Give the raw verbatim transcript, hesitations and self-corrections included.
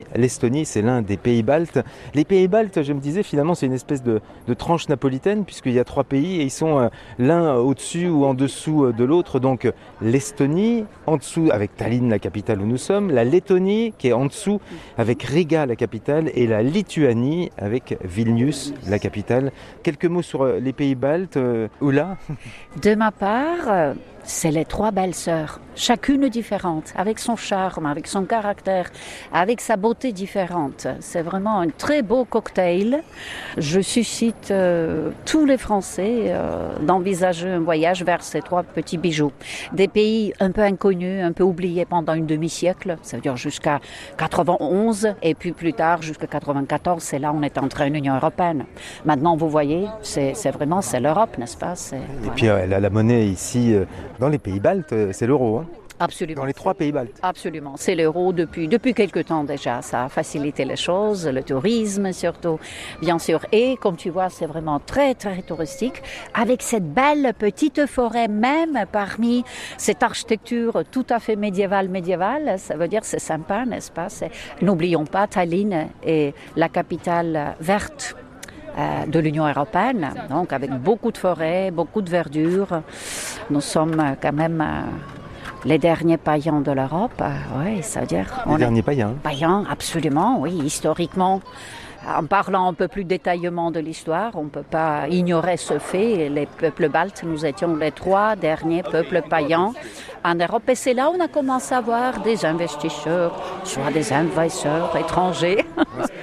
l'Estonie, c'est l'un des pays baltes. Les pays baltes, je me disais, finalement, c'est une espèce de, de tranche napolitaine, puisqu'il y a trois pays et ils sont euh, l'un au-dessus ou en dessous euh, de l'autre. Donc l'Estonie, en dessous avec Tallinn, la capitale où nous sommes, la Lettonie, qui est en dessous avec Riga, la capitale, et la Lituanie avec Vilnius, la capitale. Quelques mots sur euh, les pays baltes, euh, Oula. De ma part, euh, c'est les trois belles sœurs, chacune différente, avec son charme, avec son caractère, avec sa beauté différente. C'est vraiment un très beau cocktail. Je suscite euh, tous les Français euh, d'envisager un voyage vers ces trois petits bijoux. Des pays un peu inconnus, un peu oubliés pendant une demi-siècle, ça veut dire jusqu'à quatre-vingt-onze, et puis plus tard jusqu'à quatre-vingt-quatorze, c'est là où on est entré en Union européenne. Maintenant, vous voyez, c'est, c'est vraiment c'est l'Europe, n'est-ce pas? C'est, Et voilà. puis euh, la, la monnaie ici, euh, dans les pays baltes, euh, c'est l'euro. Hein. Absolument. Dans les trois pays baltes. Absolument. C'est l'euro depuis, depuis quelque temps déjà. Ça a facilité les choses, le tourisme surtout, bien sûr. Et comme tu vois, c'est vraiment très, très touristique, avec cette belle petite forêt même parmi cette architecture tout à fait médiévale, médiévale. Ça veut dire c'est sympa, n'est-ce pas? C'est... N'oublions pas, Tallinn est la capitale verte de l'Union européenne, donc avec beaucoup de forêts, beaucoup de verdure. Nous sommes quand même les derniers païens de l'Europe. Oui, ça veut dire... Les on derniers est... païens. Païens, absolument, oui, historiquement. En parlant un peu plus détaillement de l'histoire, on ne peut pas ignorer ce fait. Les peuples baltes, nous étions les trois derniers peuples païens en Europe. Et c'est là où on a commencé à voir des investisseurs, soit des investisseurs étrangers.